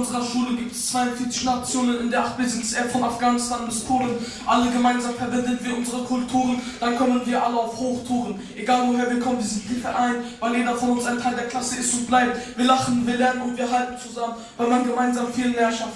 unserer Schule gibt es 42 Nationen, in der 8 sind es eher von Afghanistan bis Polen. Alle gemeinsam verbinden wir unsere Kulturen, dann kommen wir alle auf Hochtouren. Egal woher wir kommen, wir sind wie Verein, weil jeder von uns ein Teil der Klasse ist und bleibt. Wir lachen, wir lernen und wir halten zusammen, weil man gemeinsam viel mehr schafft.